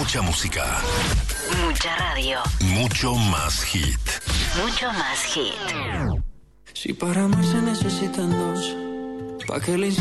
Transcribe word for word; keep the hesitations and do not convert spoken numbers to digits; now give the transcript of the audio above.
Mucha música. Mucha radio. Mucho más hit. Mucho más hit. Si para amar se necesitan dos, ¿pa' qué le